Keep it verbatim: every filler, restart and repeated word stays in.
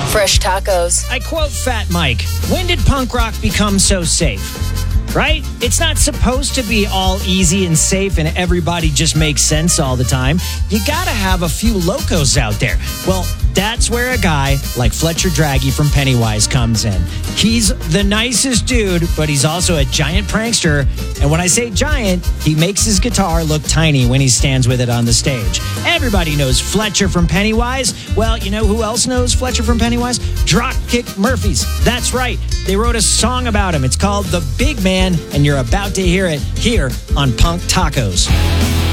Fresh tacos. I quote Fat Mike, when did punk rock become so safe? Right? It's not supposed to be all easy and safe and everybody just makes sense all the time. You gotta have a few locos out there. Well, that's where a guy like Fletcher Draghi from Pennywise comes in. He's the nicest dude, but he's also a giant prankster. And when I say giant, he makes his guitar look tiny when he stands with it on the stage. Everybody knows Fletcher from Pennywise. Well, you know who else knows Fletcher from Pennywise? Dropkick Murphys. That's right. They wrote a song about him. It's called The Big Man, and you're about to hear it here on Punk Tacos.